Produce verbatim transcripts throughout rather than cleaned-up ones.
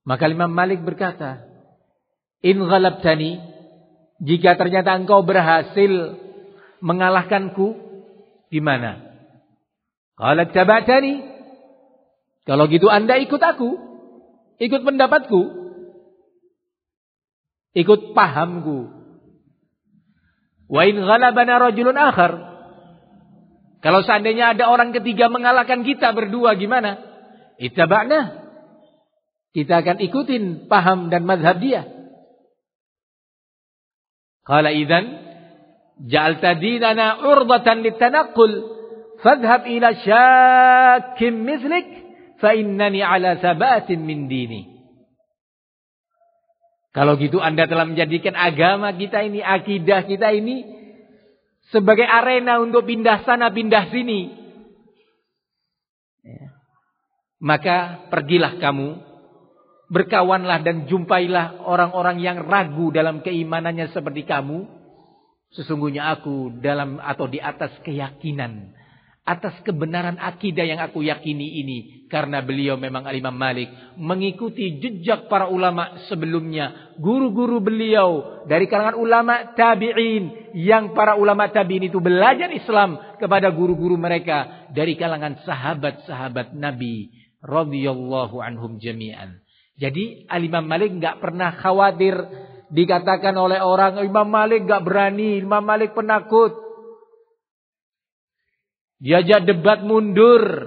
Maka Imam Malik berkata, in ghalabtani, jika ternyata engkau berhasil mengalahkanku, gimana? Qala taba'tani, kalau gitu Anda ikut aku, ikut pendapatku, ikut pahamku. Wa in ghalabana rajulun akhar, kalau seandainya ada orang ketiga mengalahkan kita berdua, gimana? Ittaba'na, kita akan ikutin paham dan mazhab dia. Qala idzan ja'alta dinana urdatan litanaqqul fadhhab ila syakkim mislik fa innani ala sabatin min dini. Kalau gitu Anda telah menjadikan agama kita ini, akidah kita ini sebagai arena untuk pindah sana pindah sini. Ya. Maka pergilah kamu, berkawanlah dan jumpailah orang-orang yang ragu dalam keimanannya seperti kamu. Sesungguhnya aku dalam atau di atas keyakinan, atas kebenaran akidah yang aku yakini ini. Karena beliau memang Imam Malik mengikuti jejak para ulama sebelumnya. Guru-guru beliau dari kalangan ulama tabi'in. Yang para ulama tabi'in itu belajar Islam kepada guru-guru mereka dari kalangan sahabat-sahabat Nabi radhiyallahu anhum jami'an. Jadi Imam Malik gak pernah khawatir dikatakan oleh orang, Imam Malik gak berani, Imam Malik penakut. Diajak debat mundur.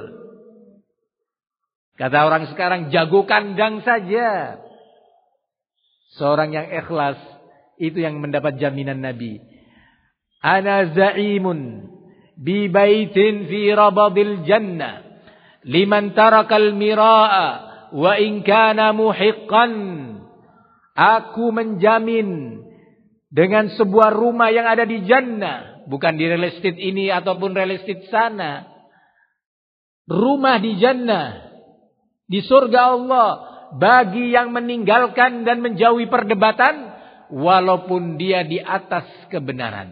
Kata orang sekarang, jago kandang saja. Seorang yang ikhlas, itu yang mendapat jaminan Nabi. Ana za'imun bi baitin fi rabadil jannah liman tarakal mira'a wa in kana muhiqqan. Aku menjamin dengan sebuah rumah yang ada di jannah, bukan di real estate ini ataupun real estate sana. Rumah di jannah, di surga Allah, bagi yang meninggalkan dan menjauhi perdebatan walaupun dia di atas kebenaran.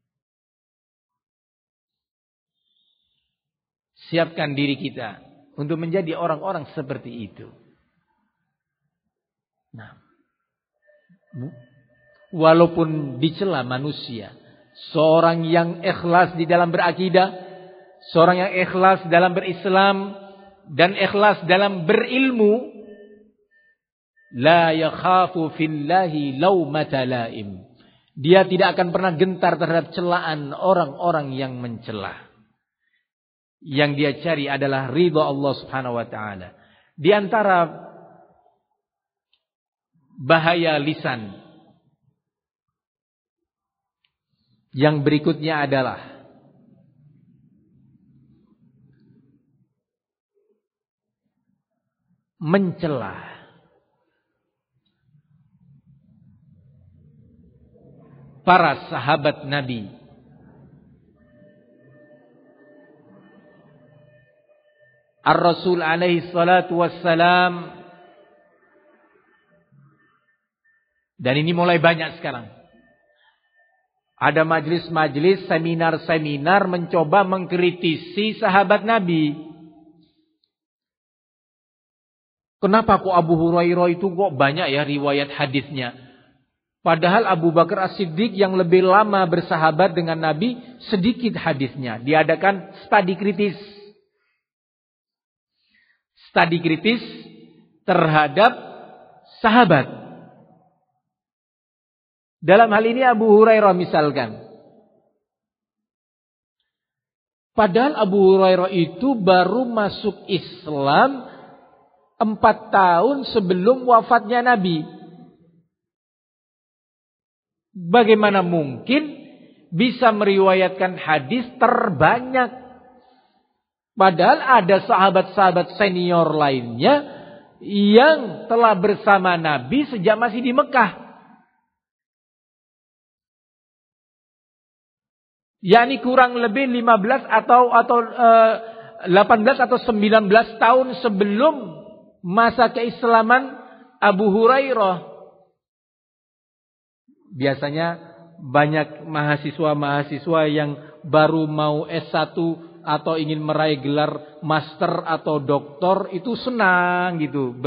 Siapkan diri kita untuk menjadi orang-orang seperti itu. Nah, walaupun dicela manusia, seorang yang ikhlas di dalam berakidah, seorang yang ikhlas dalam berislam dan ikhlas dalam berilmu, la yakhafu fillahi laumata laim. Dia tidak akan pernah gentar terhadap celaan orang-orang yang mencela. Yang dia cari adalah ridha Allah Subhanahu wa taala. Di antara bahaya lisan yang berikutnya adalah mencela. Para sahabat Nabi. Ar-Rasul alaihi salatu wassalam. Dan ini mulai banyak sekarang. Ada majlis-majlis, seminar-seminar mencoba mengkritisi sahabat Nabi. Kenapa kok Abu Hurairah itu kok banyak ya riwayat hadisnya? Padahal Abu Bakar As-Siddiq yang lebih lama bersahabat dengan Nabi, sedikit hadisnya. Diadakan studi kritis. Studi kritis terhadap sahabat. Dalam hal ini Abu Hurairah misalkan. Padahal Abu Hurairah itu baru masuk Islam empat tahun sebelum wafatnya Nabi. Bagaimana mungkin bisa meriwayatkan hadis terbanyak? Padahal ada sahabat-sahabat senior lainnya yang telah bersama Nabi sejak masih di Mekah. yakni kurang lebih lima belas atau atau uh, delapan belas atau sembilan belas tahun sebelum masa keislaman Abu Hurairah. Biasanya banyak mahasiswa-mahasiswa yang baru mau S satu atau ingin meraih gelar master atau doktor itu senang gitu.